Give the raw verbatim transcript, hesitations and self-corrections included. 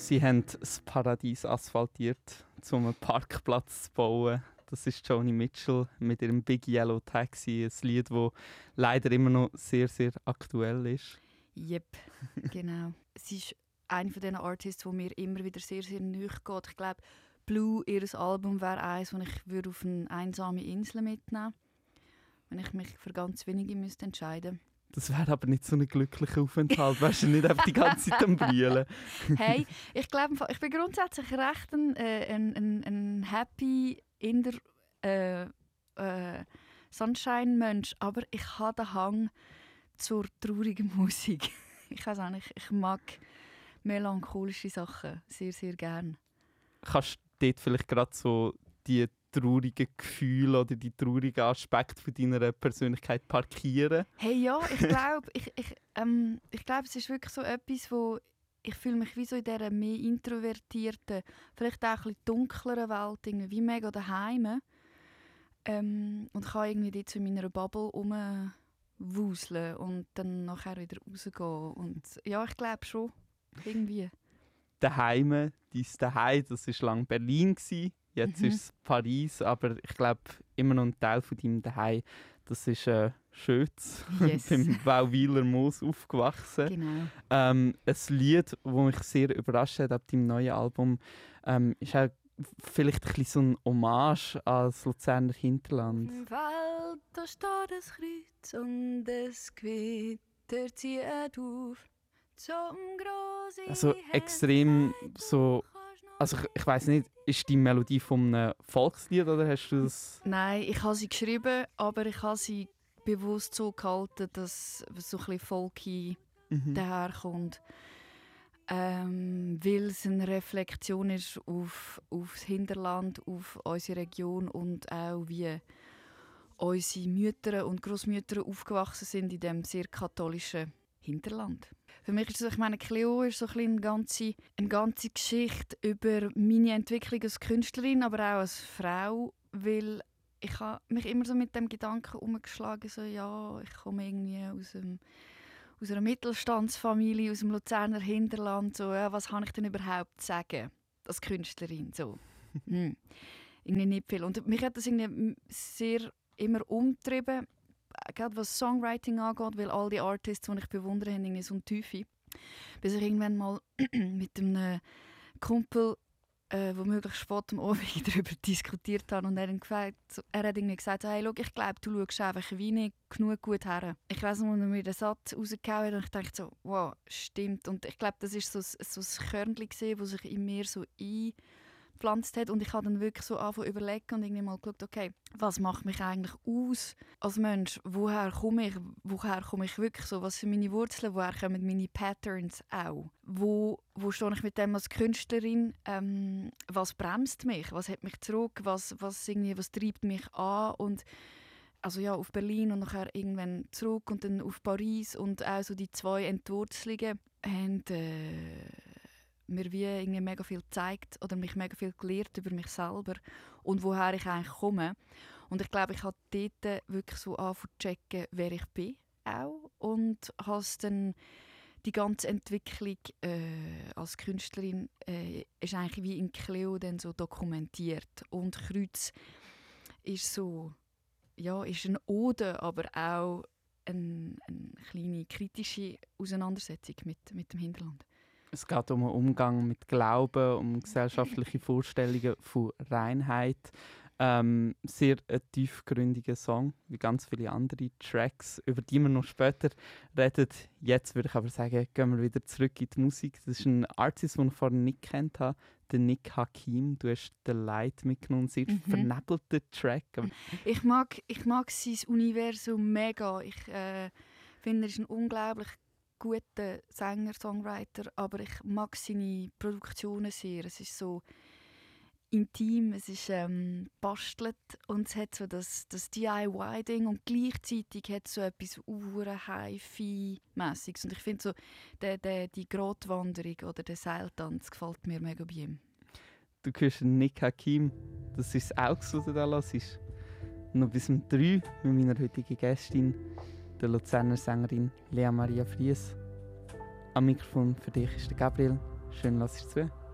Sie haben das Paradies asphaltiert, um einen Parkplatz zu bauen. Das ist Joni Mitchell mit ihrem Big Yellow Taxi, ein Lied, das leider immer noch sehr, sehr aktuell ist. Yep, genau. Sie ist eine von diesen Artists, die mir immer wieder sehr, sehr nahe geht. Ich glaube, Blue, ihr Album, wäre eines, das ich würde auf eine einsame Insel mitnehmen würde, wenn ich mich für ganz wenige müsste entscheiden müsste. Das wäre aber nicht so ein glücklicher Aufenthalt, wärst du nicht einfach die ganze Zeit am Brüllen. Hey, ich glaube, ich bin grundsätzlich recht ein, äh, ein, ein, ein happy, inner äh, äh, Sunshine-Mensch, aber ich habe den Hang zur traurigen Musik. Ich weiß auch nicht, ich mag melancholische Sachen sehr, sehr gerne. Kannst du dort vielleicht gerade so die traurigen Gefühle oder die traurigen Aspekte von deiner Persönlichkeit parkieren? Hey, ja, ich glaube, ich, ich, ähm, ich glaub, es ist wirklich so etwas, wo ich fühle mich wie so in dieser mehr introvertierten, vielleicht auch ein bisschen dunkleren Welt, irgendwie wie mega daheim. Ähm, und kann irgendwie dort so in meiner Bubble rumwuseln und dann nachher wieder rausgehen. Und ja, ich glaube schon, irgendwie. Daheim, dein Daheim, das war lange Berlin. Jetzt Mhm. ist es Paris, aber ich glaube, immer noch ein Teil von deinem Daheim, das ist äh, Schötz, Yes. beim Wauwiler Moos aufgewachsen. Genau. Ähm, ein Lied, das mich sehr überrascht hat ab deinem neuen Album, ähm, ist auch vielleicht ein bisschen so ein Hommage an das Luzerner Hinterland. Im Wald, da steht ein Kreuz und es gewittert zieht auf. Zum grossen Also extrem so, also ich, ich weiss nicht, ist die Melodie von einem Volkslied oder hast du das? Nein, ich habe sie geschrieben, aber ich habe sie bewusst so gehalten, dass es so ein bisschen folky Mhm. daherkommt. Ähm, weil es eine Reflexion ist auf, auf das Hinterland, auf unsere Region und auch wie unsere Mütter und Großmütter aufgewachsen sind in dem sehr katholischen Hinterland. Für mich ist es, ich meine, Cleo ist so ein bisschen eine ganze, eine ganze Geschichte über meine Entwicklung als Künstlerin, aber auch als Frau, weil ich habe mich immer so mit dem Gedanken umgeschlagen, so ja, ich komme irgendwie aus einem aus einer Mittelstandsfamilie, aus dem Luzerner Hinterland, so, ja, was habe ich denn überhaupt zu sagen als Künstlerin? So. hm. Irgendwie nicht viel. Und mich hat das irgendwie sehr immer umgetrieben, gerade was Songwriting angeht, weil all die Artists, die ich bewundere, haben irgendwie so eine Tiefe. Bis ich irgendwann mal mit einem Kumpel, äh, wo möglichst spät am Abend darüber diskutiert habe und er, hat gesagt, er hat irgendwie gesagt, hey, schau, ich glaube, du schaust einfach wie nicht genug gut her. Ich weiss noch, als er mir den Satz rausgehauen hat und ich dachte so, wow, stimmt. Und ich glaube, das war so, so ein Körnchen, das sich in mir so eingepflanzt hat und ich habe dann wirklich so angefangen zu überlegen und irgendwie mal geschaut, okay, was macht mich eigentlich aus als Mensch? Woher komme ich? Woher komme ich wirklich so? Was sind meine Wurzeln? Woher kommen meine Patterns auch? Wo, wo stehe ich mit dem als Künstlerin? Ähm, was bremst mich? Was hält mich zurück? Was, was, irgendwie, was treibt mich an? Und also ja, auf Berlin und nachher irgendwann zurück und dann auf Paris und auch so die zwei Entwurzelungen haben äh, mir wie irgendwie mega viel gezeigt oder mich mega viel gelehrt über mich selber und woher ich eigentlich komme. Und ich glaube, ich habe dort wirklich so angefangen zu checken, wer ich bin auch und habe es dann die ganze Entwicklung äh, als Künstlerin äh, ist eigentlich wie in Cleo dann so dokumentiert und Kreuz ist so ja, ist eine Ode, aber auch eine, eine kleine kritische Auseinandersetzung mit, mit dem Hinterland. Es geht um einen Umgang mit Glauben, um gesellschaftliche Vorstellungen von Reinheit. Ähm, sehr ein tiefgründiger Song, wie ganz viele andere Tracks, über die wir noch später reden. Jetzt würde ich aber sagen, gehen wir wieder zurück in die Musik. Das ist ein Artist, den ich vorher nicht kennt habe, der Nick Hakim. Du hast «The Light» mitgenommen, sehr Mhm. vernebelter Track. Aber Ich mag, ich mag sein Universum mega. Ich äh, finde, er ist ein unglaublich guter Sänger, Songwriter, aber ich mag seine Produktionen sehr. Es ist so intim, es ist ähm, bastelt und es hat so das, das D I Y-Ding und gleichzeitig hat es so etwas ure Hi-Fi-mässiges. Und ich finde so, der, der, die Grotwanderung oder der Seiltanz gefällt mir mega bei ihm. du hörst Nick Hakim, das ist das Auge, was du da hörst. Noch bis um drei mit meiner heutigen Gästin, der Luzerner Sängerin Lea Maria Fries. Am Mikrofon für dich ist der Gabriel. Schön, lass ich zu.